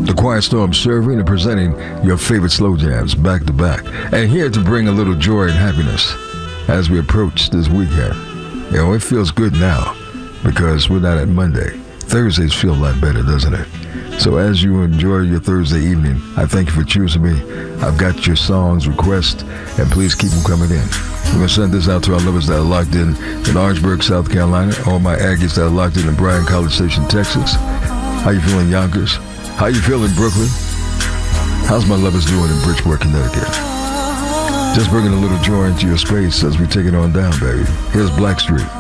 The Quiet Storm serving and presenting your favorite slow jams back to back. And here to bring a little joy and happiness as we approach this weekend. You know, it feels good now because we're not at Monday. Thursdays feel a lot better, doesn't it? So as you enjoy your Thursday evening, I thank you for choosing me. I've got your songs, requests, and please keep them coming in. We're going to send this out to our lovers that are locked in Orangeburg, South Carolina, all my Aggies that are locked in Bryan College Station, Texas. How you feeling, Yonkers? How you feeling, Brooklyn? How's my lovers doing in Bridgeport, Connecticut? Just bringing a little joy into your space as we take it on down, baby. Here's Blackstreet.